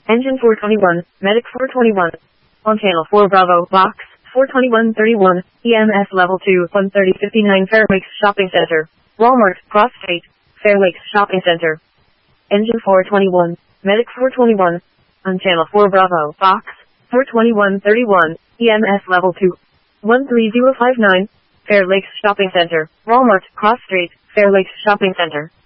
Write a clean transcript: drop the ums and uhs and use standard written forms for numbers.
Engine 421, Medic 421. On channel 4 Bravo, box 42131, EMS level 2, 13059 Fair Lakes Shopping Center, Walmart, Cross Street, Fair Lakes Shopping Center. Engine 421, Medic 421. On channel 4 Bravo, box 42131, EMS level 2, 13059, Fair Lakes Shopping Center, Walmart, Cross Street, Fair Lakes Shopping Center.